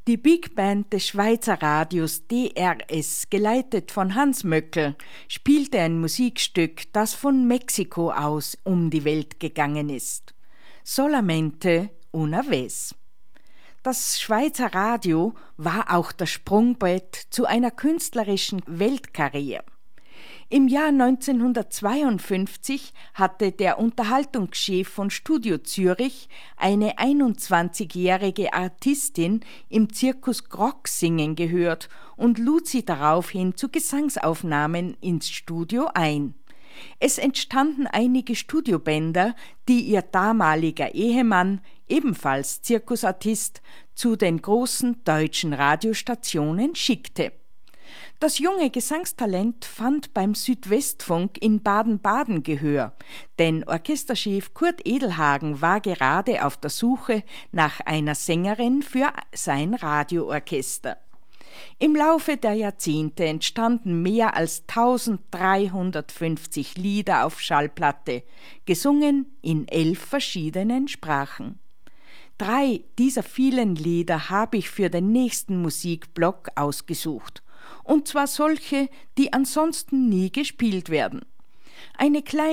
Die Big Band des Schweizer Radios DRS, geleitet von Hans Möckel, spielte ein Musikstück, das von Mexiko aus um die Welt gegangen ist. Solamente una vez. Das Schweizer Radio war auch das Sprungbrett zu einer künstlerischen Weltkarriere. Im Jahr 1952 hatte der Unterhaltungschef von Studio Zürich eine 21-jährige Artistin im Zirkus Grock singen gehört und lud sie daraufhin zu Gesangsaufnahmen ins Studio ein. Es entstanden einige Studiobänder, die ihr damaliger Ehemann, ebenfalls Zirkusartist, zu den großen deutschen Radiostationen schickte. Das junge Gesangstalent fand beim Südwestfunk in Baden-Baden Gehör, denn Orchesterchef Kurt Edelhagen war gerade auf der Suche nach einer Sängerin für sein Radioorchester. Im Laufe der Jahrzehnte entstanden mehr als 1350 Lieder auf Schallplatte, gesungen in 11 verschiedenen Sprachen. 3 dieser vielen Lieder habe ich für den nächsten Musikblock ausgesucht. Und zwar solche, die ansonsten nie gespielt werden. Eine kleine